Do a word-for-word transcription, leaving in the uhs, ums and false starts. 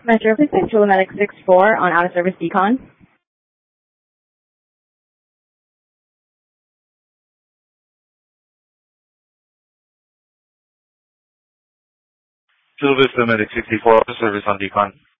Metro Pacific, Julia Medic six four on out of service decon. Chula Vista Medic sixty-four, out of service on decon.